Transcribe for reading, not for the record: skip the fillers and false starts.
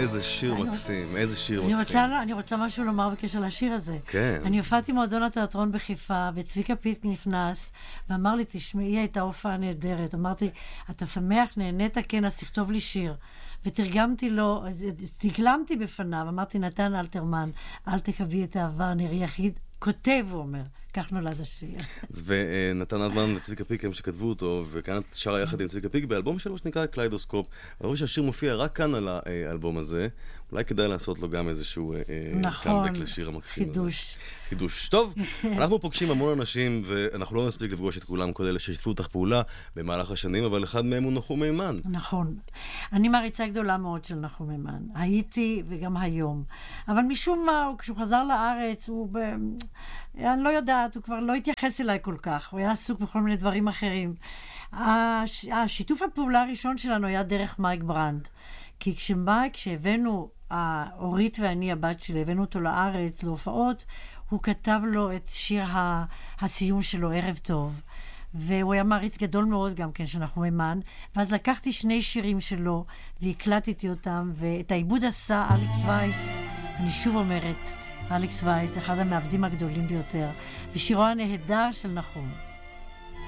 איזה שיר מקסים, איזה שיר מקסים. אני רוצה משהו לומר בקשר לשיר הזה. כן. אני הופעתי מועדון התיאטרון בחיפה, וצביקה פיק נכנס, ואמר לי, תשמעי, הייתה הופעה נהדרת. אמרתי, אתה שמח, נהנית, כן, אז תכתוב לי שיר. ותרגמתי לו, תגלמתי בפניו, אמרתי, נתן אלתרמן, אל תקבי את העבר, נראי יחיד, כותב, הוא אומר. כך נולד השיר. ונתן אלתרמן וצביקה פיק הם שכתבו אותו, וכאן שרה יחד עם צביקה פיק באלבום שלו שנקרא קליידוסקופ. אני חושב שהשיר מופיע רק כאן על האלבום הזה. אולי כדאי לעשות לו גם איזשהו קאמבק לשיר המקסים הזה. חידוש. חידוש. טוב, אנחנו פוגשים המון אנשים, ואנחנו לא נספיק לפגוש את כולם, כל אלה ששיתפו אותך פעולה במהלך השנים, אבל אחד מהם הוא נחום מימן. נכון. אני מעריצה גדולה מאוד של נחום מימן. הייתי וגם היום. אבל משום מה, כשהוא חזר לארץ, אני לא יודעת, הוא כבר לא התייחס אליי כל כך. הוא היה עסוק בכל מיני דברים אחרים. השיתוף הפעולה הראשון שלנו היה דרך מייק ברנד. כי כשהבאנו, אורית ואני, הבת שלי, הבאנו אותו לארץ, להופעות, הוא כתב לו את שיר הסיום שלו, ערב טוב. והוא היה מעריץ גדול מאוד גם כן של נחום מימן. ואז לקחתי 2 שירים שלו, והקלטתי אותם, ואת העיבוד עשה אלכס וייס. אני שוב אומרת, אלכס וייס, אחד המעבדים הגדולים ביותר. ושירו הנהדר של נחום.